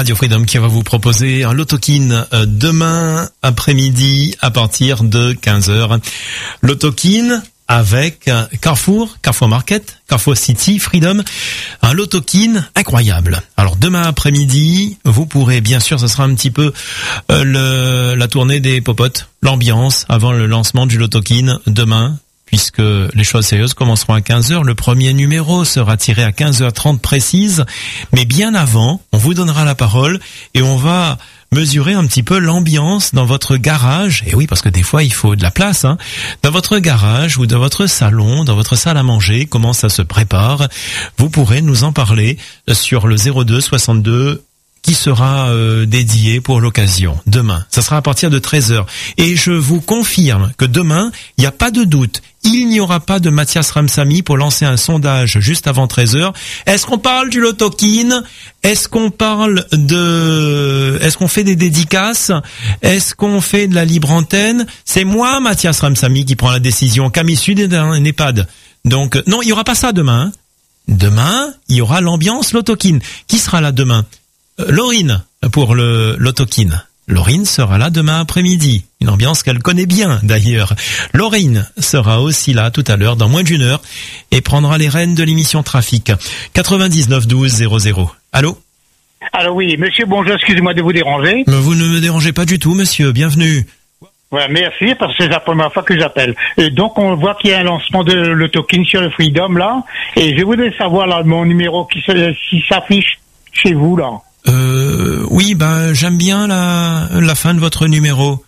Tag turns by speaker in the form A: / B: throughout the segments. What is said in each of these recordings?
A: Radio Freedom qui va vous proposer un Lotokin demain après-midi à partir de 15h. Lotokin avec Carrefour Market, Carrefour City, Freedom, un Lotokin incroyable. Alors demain après-midi, vous pourrez, bien sûr, ce sera un petit peu la tournée des popotes, l'ambiance avant le lancement du Lotokin demain, puisque les choses sérieuses commenceront à 15h. Le premier numéro sera tiré à 15h30 précise, mais bien avant, on vous donnera la parole et on va mesurer un petit peu l'ambiance dans votre garage. Et oui, parce que des fois, il faut de la place, hein. Dans votre garage ou dans votre salon, dans votre salle à manger, comment ça se prépare. Vous pourrez nous en parler sur le 02 62 qui sera dédié pour l'occasion. Demain, ça sera à partir de 13h. Et je vous confirme que demain, il n'y a pas de doute. Il n'y aura pas de Mathias Ramsamy pour lancer un sondage juste avant 13h. Est-ce qu'on parle du Lotokin? Est-ce qu'on fait des dédicaces? Est-ce qu'on fait de la libre antenne? C'est moi, Mathias Ramsamy, qui prend la décision. Camille Sud est un EHPAD. Donc, non, il n'y aura pas ça demain, hein. Demain, il y aura l'ambiance Lotokin. Qui sera là demain? Laurine pour le Lotokin. Laurine sera là demain après-midi. Une ambiance qu'elle connaît bien d'ailleurs. Laurine sera aussi là tout à l'heure dans moins d'une heure et prendra les rênes de l'émission Trafic. 99 12 00. Allô?
B: Alors oui, monsieur, bonjour, excusez-moi de vous déranger.
A: Mais vous ne me dérangez pas du tout, monsieur, bienvenue.
B: Voilà, merci, parce que c'est la première fois que j'appelle. Et donc, on voit qu'il y a un lancement de Lotokin sur le Freedom, là. Et je voudrais savoir, là, mon numéro qui s'affiche chez vous, là.
A: Oui, j'aime bien la fin de votre numéro.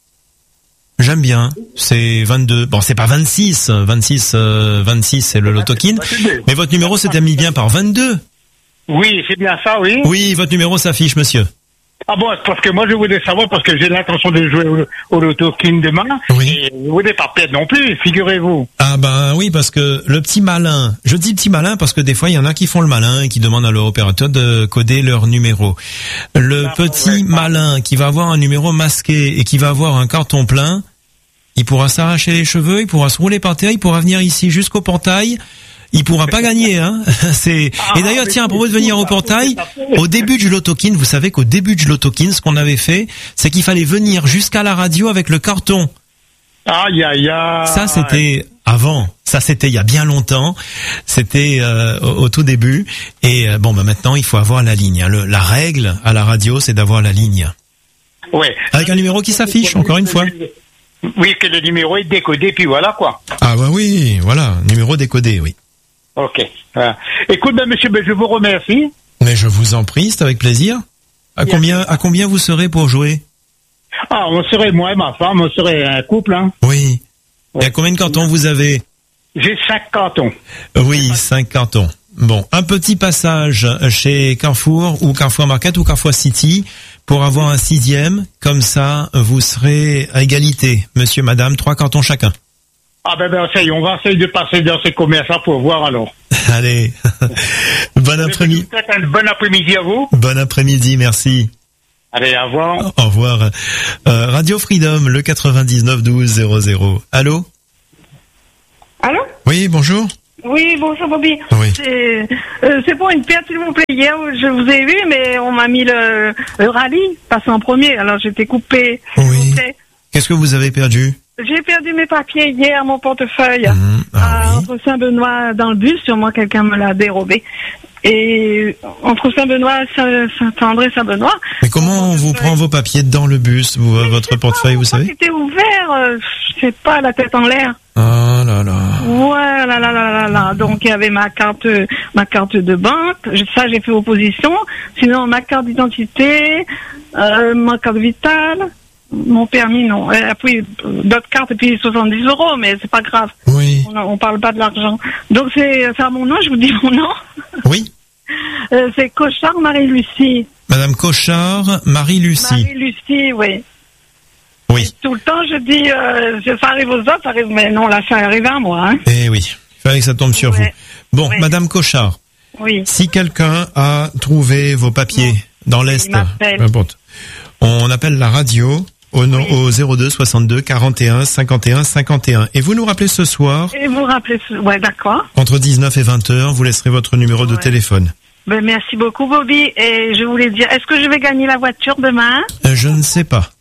A: J'aime bien. C'est 22. Bon, c'est pas 26. 26, c'est le Lotokin. Mais votre numéro se termine bien par 22.
B: Oui, c'est bien ça, oui.
A: Oui, votre numéro s'affiche, monsieur.
B: Ah bon, parce que moi je voulais savoir, parce que j'ai l'intention de jouer au Lotokin demain,
A: oui.
B: Et je voulais pas perdre non plus, figurez-vous.
A: Ah oui, parce que le petit malin, je dis petit malin parce que des fois il y en a qui font le malin et qui demandent à leur opérateur de coder leur numéro. Le petit malin qui va avoir un numéro masqué et qui va avoir un carton plein, il pourra s'arracher les cheveux, il pourra se rouler par terre, il pourra venir ici jusqu'au portail. Il pourra pas gagner, hein. Et d'ailleurs, tiens, à propos de venir au portail, au début du Lotokin, vous savez qu'au début du Lotokin, ce qu'on avait fait, c'est qu'il fallait venir jusqu'à la radio avec le carton.
B: Aïe, aïe, aïe.
A: Ça, c'était avant. Ça, c'était il y a bien longtemps. C'était au tout début. Et maintenant, il faut avoir la ligne. La règle à la radio, c'est d'avoir la ligne.
B: Ouais.
A: Avec un numéro qui s'affiche, encore une fois.
B: Oui, que le numéro est décodé, puis voilà, quoi.
A: Ah oui, voilà, numéro décodé, oui.
B: Ok. Écoute, monsieur, je vous remercie.
A: Mais je vous en prie, c'est avec plaisir. À combien vous serez pour jouer?
B: Ah, on serait, moi et ma femme, on serait un couple, hein.
A: Oui. Ouais. Et à combien de cantons vous avez?
B: J'ai 5 cantons.
A: Oui, 5 cantons. Bon, un petit passage chez Carrefour ou Carrefour Market ou Carrefour City pour avoir un 6e. Comme ça, vous serez à égalité. Monsieur, madame, 3 cantons chacun.
B: Ah ça y est, on va essayer de passer dans ces commerces-là pour voir alors.
A: Allez, bon après-midi.
B: Bon après-midi à vous.
A: Bon après-midi, merci.
B: Allez, au revoir.
A: Au revoir. Radio Freedom, le 99 12 00. Allô?
C: Allô?
A: Oui, bonjour.
C: Oui, bonjour Bobby.
A: Oui.
C: C'est pour une perte, s'il vous plaît. Hier, je vous ai vu, mais on m'a mis le rallye, passé en premier, alors j'étais coupé.
A: Oui. Qu'est-ce que vous avez perdu?
C: J'ai perdu mes papiers hier, mon portefeuille, entre Saint-Benoît dans le bus, sûrement quelqu'un me l'a dérobé. Et entre Saint-Benoît, Saint-André, Saint-Benoît.
A: Mais comment on vous prend vos papiers dans le bus, votre portefeuille, vous savez?
C: C'était ouvert, je sais pas, la tête en l'air.
A: Oh là là.
C: Ouais, là. Donc il y avait ma carte de banque. Ça, j'ai fait opposition. Sinon, ma carte d'identité, ma carte vitale. Mon permis, non. Puis, d'autres cartes, et puis 70 €, mais c'est pas grave.
A: Oui.
C: On parle pas de l'argent. Donc, c'est à mon nom, je vous dis mon nom.
A: Oui.
C: C'est Cochard Marie-Lucie.
A: Madame Cochard Marie-Lucie.
C: Marie-Lucie, oui.
A: Oui.
C: Et tout le temps, je dis, ça arrive aux autres, ça arrive, mais non, là, ça arrive à moi, hein.
A: Eh oui. Il fallait que ça tombe sur vous. Bon, Madame Cochard.
C: Oui.
A: Si quelqu'un a trouvé vos papiers dans l'Est, peu importe, on appelle la radio. Au 02 62 41 51 51. Et vous nous rappelez ce soir.
C: Et vous rappelez ouais, d'accord.
A: Entre 19 et 20 heures, vous laisserez votre numéro de téléphone.
C: Ben, merci beaucoup, Bobby. Et je voulais dire, est-ce que je vais gagner la voiture demain?
A: Je ne sais pas.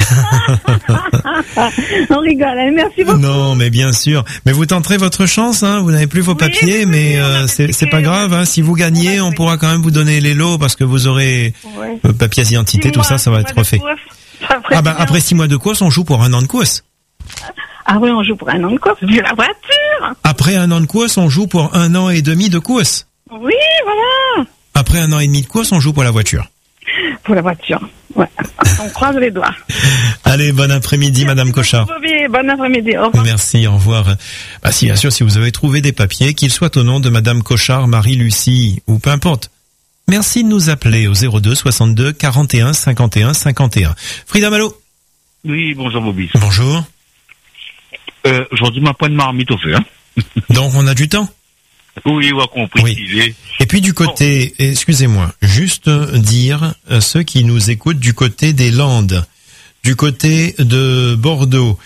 C: On rigole, hein, merci beaucoup.
A: Non, mais bien sûr. Mais vous tenterez votre chance, hein. Vous n'avez plus vos papiers, mais c'est pas grave. Hein. Si vous gagnez, on pourra quand même vous donner les lots parce que vous aurez papiers d'identité, tout ça va être refait. Ah ben après 6 mois de course, on joue pour 1 an de course.
C: Ah oui, on joue pour 1 an de course, vu la voiture.
A: Après 1 an de course, on joue pour 1 an et demi de course.
C: Oui, voilà.
A: Après 1 an et demi de course, on joue pour la voiture.
C: Pour la voiture, ouais. On croise les doigts.
A: Allez, bon après-midi, Madame Cochard.
C: Bon après-midi, au revoir.
A: Merci, au revoir. Bah, si, bien sûr, si vous avez trouvé des papiers, qu'ils soient au nom de Madame Cochard, Marie-Lucie, ou peu importe. Merci de nous appeler au 02 62 41 51 51. Frida Malo.
D: Oui, bonjour Bobby.
A: Bonjour.
D: Aujourd'hui, ma pointe de marmite au feu. Hein.
A: Donc, on a du temps.
D: Oui, on a compris.
A: Oui. Et puis du côté, excusez-moi, juste dire ceux qui nous écoutent du côté des Landes, du côté de Bordeaux,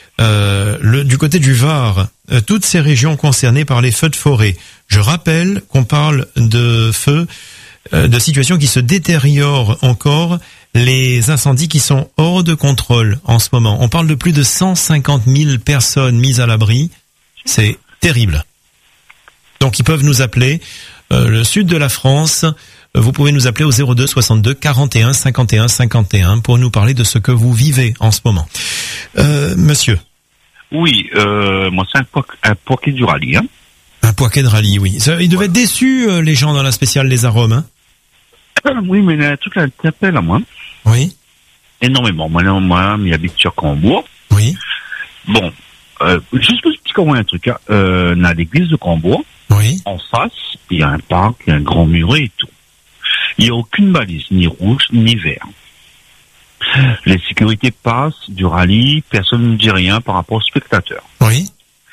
A: du côté du Var, toutes ces régions concernées par les feux de forêt. Je rappelle qu'on parle de feux, de situations qui se détériorent encore, les incendies qui sont hors de contrôle en ce moment. On parle de plus de 150 000 personnes mises à l'abri. C'est terrible. Donc ils peuvent nous appeler, le sud de la France, vous pouvez nous appeler au 02 62 41 51 51 pour nous parler de ce que vous vivez en ce moment. Monsieur.
D: Oui, moi c'est un poiquet du rallye. Hein.
A: Un poiquet de rallye, oui. Ils devaient être déçus, les gens dans la spéciale Les Arômes. Hein.
D: Oui, mais il y a un truc qui t'appelle à moi.
A: Oui.
D: Énormément. Moi, j'habite sur Cambourg.
A: Oui.
D: Bon, juste pour expliquer un truc. Hein. On a l'église de Cambourg.
A: Oui.
D: En face, il y a un parc, il y a un grand muret et tout. Il n'y a aucune balise, ni rouge, ni vert. Les sécurités passent du rallye, personne ne dit rien par rapport aux spectateurs.
A: Oui.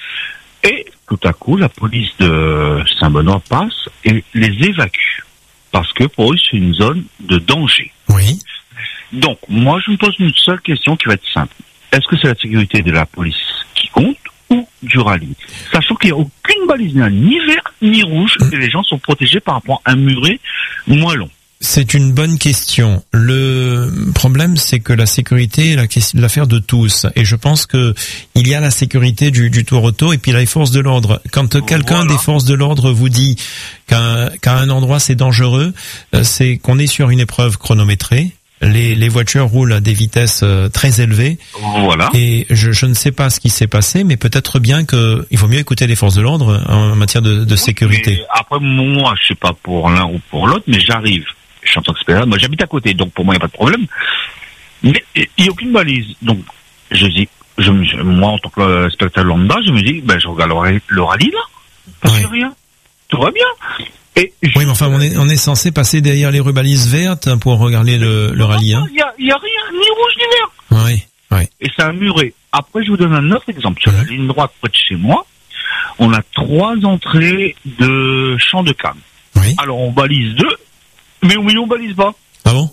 D: Et tout à coup, la police de Saint-Benoît passe et les évacue. Parce que pour eux, c'est une zone de danger.
A: Oui.
D: Donc, moi, je me pose une seule question qui va être simple. Est-ce que c'est la sécurité de la police qui compte ou du rallye? Sachant qu'il n'y a aucune balise, ni vert, ni rouge, et les gens sont protégés par rapport à un muret moins long.
A: C'est une bonne question. Le problème, c'est que la sécurité est l'affaire de tous. Et je pense que il y a la sécurité du tour auto et puis les forces de l'ordre. Quand quelqu'un des forces de l'ordre vous dit qu'à un endroit c'est dangereux, c'est qu'on est sur une épreuve chronométrée. Les voitures roulent à des vitesses très élevées.
D: Voilà.
A: Et je ne sais pas ce qui s'est passé, mais peut-être bien que il vaut mieux écouter les forces de l'ordre en matière de sécurité.
D: Après, moi, je sais pas pour l'un ou pour l'autre, mais j'arrive. Je suis en tant qu'expert. Moi, j'habite à côté, donc pour moi, il n'y a pas de problème. Mais il n'y a aucune balise. Donc, je dis, moi, en tant que spectateur lambda, je me dis, je regarde le rallye, là. Parce qu'il n'y a rien. Tout va bien. Et
A: oui, mais enfin, on est censé passer derrière les rubalises vertes pour regarder le rallye.
D: Il y a rien, ni rouge, ni vert.
A: Oui, oui.
D: Et c'est un muret. Après, je vous donne un autre exemple. Sur la ligne droite près de chez moi, on a 3 entrées de champs de canne.
A: Oui.
D: Alors, on balise 2, mais au milieu, on balise pas.
A: Ah bon?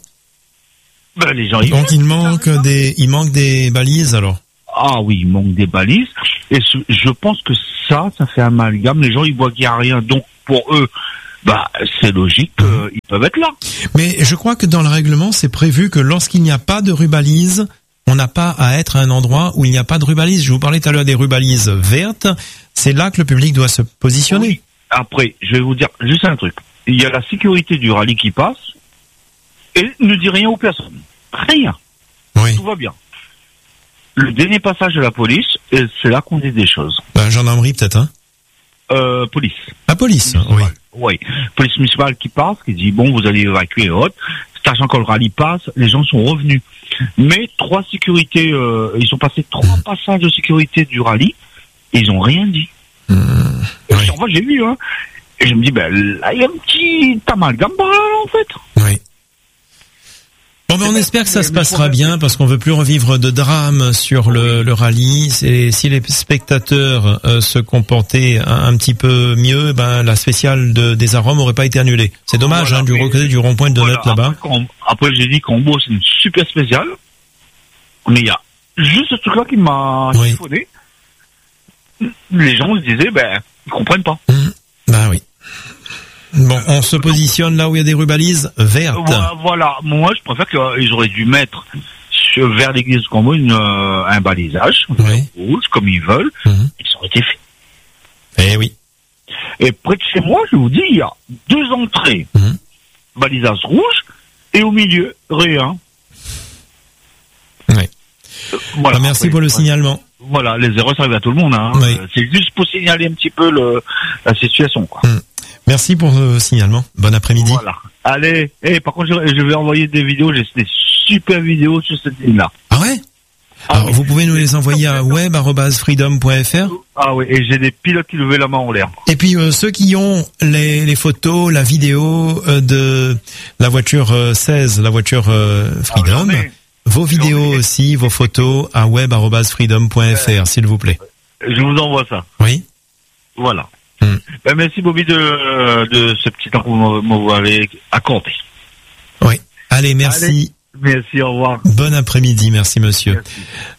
D: Les gens,
A: donc, il manque des balises, alors?
D: Ah oui, il manque des balises. Et je pense que ça fait amalgame. Les gens, ils voient qu'il n'y a rien. Donc, pour eux, c'est logique, ils peuvent être là.
A: Mais je crois que dans le règlement, c'est prévu que lorsqu'il n'y a pas de rubalise, on n'a pas à être à un endroit où il n'y a pas de rubalise. Je vous parlais tout à l'heure des rubalises vertes. C'est là que le public doit se positionner.
D: Oui. Après, je vais vous dire juste un truc. Il y a la sécurité du rallye qui passe et ne dit rien aux personnes. Rien.
A: Oui.
D: Tout va bien. Le dernier passage de la police, c'est là qu'on dit des choses.
A: Gendarmerie peut-être, hein?
D: Police.
A: La police,
D: municipale.
A: Oui.
D: Oui. Police municipale qui passe, qui dit bon, vous allez évacuer et autres. Sachant que le rallye passe, les gens sont revenus. Mais 3 sécurités, ils ont passé 3 passages de sécurité du rallye et ils ont rien dit.
A: Oui.
D: En fait, j'ai vu, hein. Et je me dis, là, il y a un petit amalgame par là, en fait.
A: Oui. Bon, on espère que ça se passera bien parce qu'on veut plus revivre de drame sur le rallye. Et si les spectateurs se comportaient un petit peu mieux, la spéciale des Arômes aurait pas été annulée. C'est dommage, du rond-point de Donut là-bas.
D: Après, j'ai dit qu'en gros, c'est une super spéciale. Mais il y a juste ce truc-là qui m'a chiffonné. Les gens se disaient, ils comprennent pas.
A: Oui. Bon, on se positionne là où il y a des rubalises vertes.
D: Voilà. Moi, je préfère qu'ils auraient dû mettre vers l'église commune un balisage rouge, comme ils veulent. Et ça aurait été fait.
A: Eh oui.
D: Et près de chez moi, je vous dis, il y a 2 entrées. Balisage rouge, et au milieu, rien.
A: Oui.
D: Voilà.
A: Merci
D: après,
A: pour le signalement.
D: Voilà, les erreurs, ça arrive à tout le monde. Hein.
A: Oui.
D: C'est juste pour signaler un petit peu la situation, quoi.
A: Merci pour le signalement. Bon après-midi.
D: Voilà. Allez, par contre, je vais envoyer des vidéos. J'ai des super vidéos sur cette ligne-là.
A: Ah ouais? Alors, vous pouvez nous les envoyer à web@freedom.fr.
D: Ah oui, et j'ai des pilotes qui levaient la main en l'air.
A: Et puis ceux qui ont les photos, la vidéo de la voiture 16, la voiture Freedom, vos vidéos aussi, vos photos à web@freedom.fr, s'il vous plaît.
D: Je vous envoie ça.
A: Oui.
D: Voilà. Ben, merci Bobby de ce petit temps que vous m'avez accordé.
A: Oui. Allez, merci.
D: Allez, merci, au revoir.
A: Bon après-midi, merci monsieur.
D: Merci.